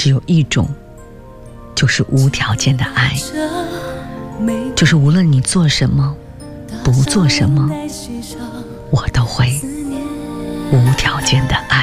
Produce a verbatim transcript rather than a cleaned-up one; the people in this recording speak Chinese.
只有一种，就是无条件的爱，就是无论你做什么不做什么，我都会无条件的爱。